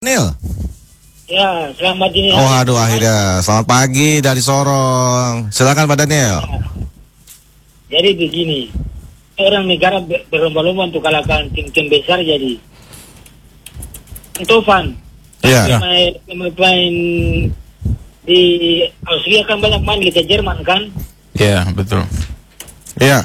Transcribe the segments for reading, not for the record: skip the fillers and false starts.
Nil. Ya, selamat dini hari. Oh, aduh, akhirnya selamat pagi dari Sorong. Silakan Pak Daniel. Jadi begini, orang negara berlomba-lomba untuk kalahkan tim-tim besar jadi. Tovan, Iya. pemain di Austria kan banyak main Liga Jerman kan? Iya, betul. Iya.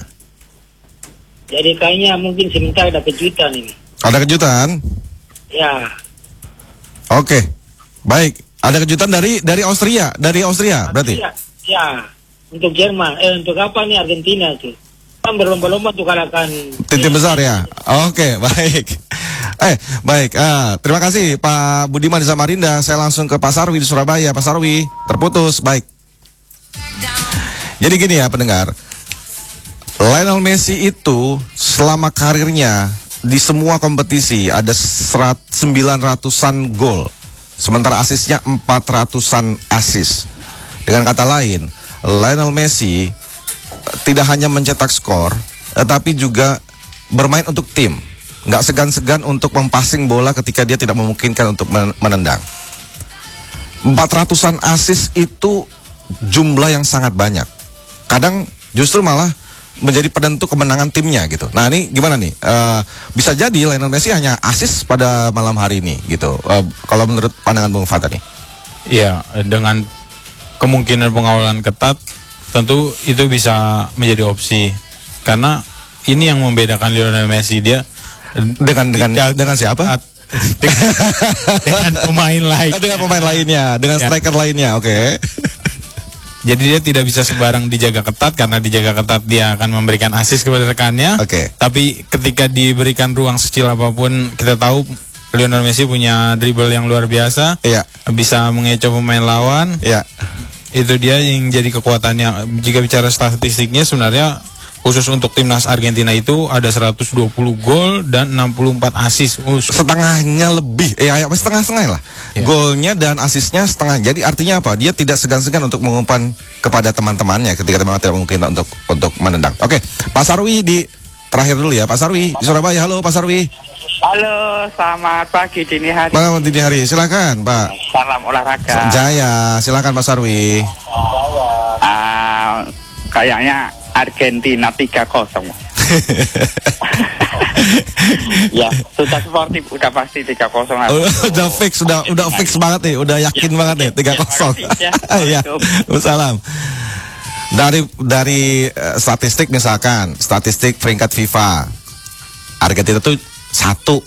Jadi kayaknya mungkin sebentar ada kejutan ini. Ada kejutan? Ya, Oke. Baik. Ada kejutan dari Austria, berarti. ya, untuk Jerman, untuk apa nih Argentina tuh? Kan berlomba-lomba untuk kalahkan Tim besar ya. Oke, baik. Baik. Terima kasih Pak Budiman di Samarinda. Saya langsung ke Pak Sarwi di Surabaya. Pak Sarwi, terputus. Baik. Jadi gini ya pendengar. Lionel Messi itu selama karirnya di semua kompetisi ada 900-an gol. Sementara asisnya 400-an asis. Dengan kata lain, Lionel Messi tidak hanya mencetak skor, tetapi juga bermain untuk tim. Nggak segan-segan untuk mempassing bola ketika dia tidak memungkinkan untuk menendang. 400-an asis itu jumlah yang sangat banyak. Kadang justru malah menjadi penentu kemenangan timnya gitu. Nah ini gimana nih? Bisa jadi Lionel Messi hanya asis pada malam hari ini gitu. Kalau menurut pandangan Bung Fata nih? Iya, dengan kemungkinan pengawalan ketat, tentu itu bisa menjadi opsi. Karena ini yang membedakan Lionel Messi, dia dengan siapa? Dengan pemain lain. Dengan pemain lainnya, dengan striker lainnya, oke. Jadi dia tidak bisa sembarang dijaga ketat, karena dijaga ketat dia akan memberikan asis kepada rekannya. Oke. Tapi ketika diberikan ruang sekecil apapun, kita tahu Lionel Messi punya dribble yang luar biasa. Iya. Bisa mengecoh pemain lawan. Iya. Itu dia yang jadi kekuatannya. Jika bicara statistiknya sebenarnya khusus untuk timnas Argentina itu ada 120 gol dan 64 asis. Setengahnya lebih, setengah-setengah lah. Ya. Golnya dan asisnya setengah. Jadi artinya apa? Dia tidak segan-segan untuk mengumpan kepada teman-temannya ketika teman-teman tidak mungkin untuk menendang. Oke, Pak Sarwi terakhir dulu ya, Pak Sarwi di Surabaya. Halo Pak Sarwi. Halo, selamat pagi dini hari. Selamat dini hari, silakan Pak. Salam olahraga. Jaya, silakan Pak Sarwi. Kayaknya Argentina 3-0. Ya, sudah sportif, udah pasti 3-0. Udah fix, udah fix banget nih, udah yakin banget nih 3-0. Iya, salam. Dari statistik misalkan, statistik peringkat FIFA, Argentina tuh satu.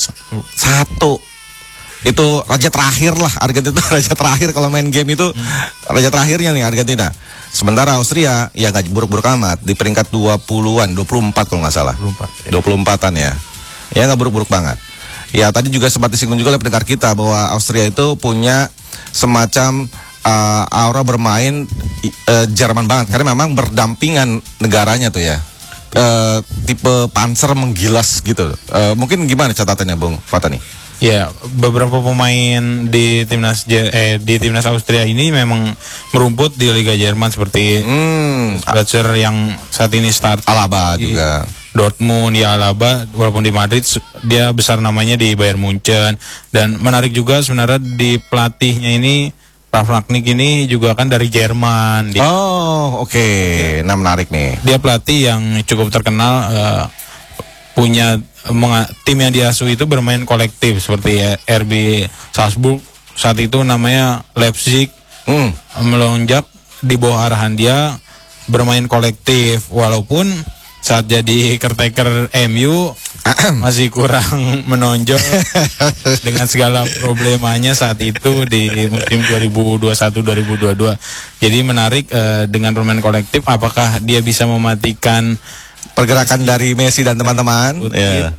Itu raja terakhir lah, Argentina itu raja terakhir kalau main game itu raja terakhirnya nih Argentina. Sementara Austria ya nggak buruk-buruk amat di peringkat 20-an, 24 kalau nggak salah. 24-an ya. Ya nggak buruk-buruk banget. Ya tadi juga sempat disinggung juga oleh pendengar kita bahwa Austria itu punya semacam aura bermain Jerman banget karena memang berdampingan negaranya tuh ya. Tipe panzer menggilas gitu. Mungkin gimana catatannya Bung Fata nih? Ya, beberapa pemain di timnas Austria ini memang merumput di Liga Jerman seperti Batzer yang saat ini start, Alaba juga. Dortmund, ya Alaba walaupun di Madrid dia besar namanya di Bayern Munchen. Dan menarik juga sebenarrnya di pelatihnya ini Ralf Rangnick ini juga kan dari Jerman. Oke. Nah menarik nih. Dia pelatih yang cukup terkenal, punya tim yang diasuh itu bermain kolektif seperti RB Salzburg saat itu namanya Leipzig, melonjak di bawah arahan dia, bermain kolektif walaupun saat jadi caretaker MU masih kurang menonjol dengan segala problemanya saat itu di musim 2021-2022. Jadi menarik dengan bermain kolektif, apakah dia bisa mematikan pergerakan dari Messi dan teman-teman. Ya.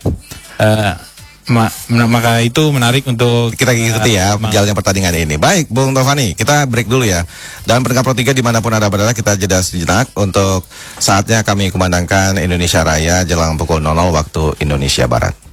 Maka itu menarik untuk kita ikuti ya jalannya pertandingan ini. Baik, Bung Tovani, kita break dulu ya. Dan pendengar Pro 3 dimanapun Anda berada, kita jeda sejenak untuk saatnya kami kumandangkan Indonesia Raya jelang pukul 00 waktu Indonesia Barat.